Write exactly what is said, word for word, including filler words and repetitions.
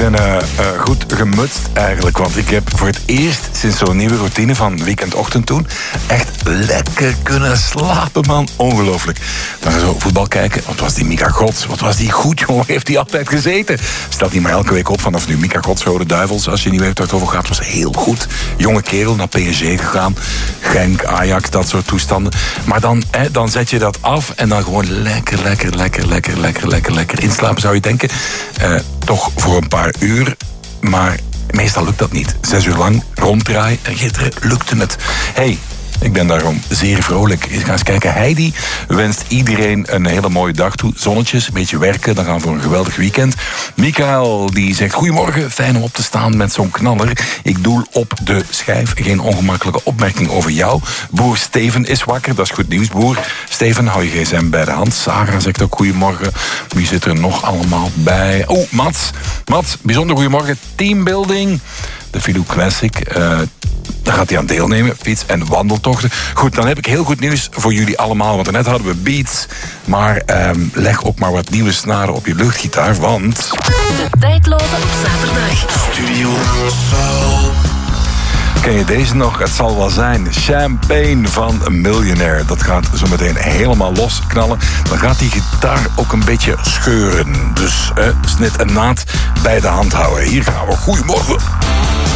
ben uh, uh, goed gemutst eigenlijk, want ik heb voor het eerst sinds zo'n nieuwe routine van weekendochtend toen echt lekker kunnen slapen, man. Ongelooflijk. Dan gaan we zo voetbal kijken. Wat was die Mika Gods? Wat was die goed, jongen? Heeft die altijd gezeten? Stelt hij maar elke week op vanaf nu. Mika Gods, Rode Duivels, als je niet weet waar het over gaat, was heel goed. Jonge kerel, naar P S G gegaan. Genk, Ajax, dat soort toestanden. Maar dan, hè, dan zet je dat af en dan gewoon lekker, lekker, lekker, lekker, lekker, lekker, lekker inslapen, zou je denken. Uh, toch voor een paar uur, maar meestal lukt dat niet. Zes uur lang ronddraaien en gisteren lukte het. Hey, ik ben daarom zeer vrolijk. Ik ga eens kijken. Heidi wenst iedereen een hele mooie dag toe. Zonnetjes, een beetje werken, dan gaan we voor een geweldig weekend. Michael, die zegt: goedemorgen, fijn om op te staan met zo'n knaller. Ik doel op de schijf. Geen ongemakkelijke opmerking over jou. Boer Steven is wakker, dat is goed nieuws, boer. Steven, hou je gsm bij de hand. Sarah zegt ook goedemorgen. Wie zit er nog allemaal bij? Oh, Mats. Mats, bijzonder goedemorgen. Teambuilding. De Filou Classic. Uh, Daar gaat hij aan deelnemen, fiets- en wandeltochten. Goed, dan heb ik heel goed nieuws voor jullie allemaal. Want net hadden we beats. Maar um, leg ook maar wat nieuwe snaren op je luchtgitaar, want... De tijdloze op zaterdag. Studio Soul. Ken je deze nog? Het zal wel zijn. Champagne van Millionaire. Dat gaat zo meteen helemaal losknallen. Dan gaat die gitaar ook een beetje scheuren. Dus eh, snit en naad bij de hand houden. Hier gaan we. Goedemorgen.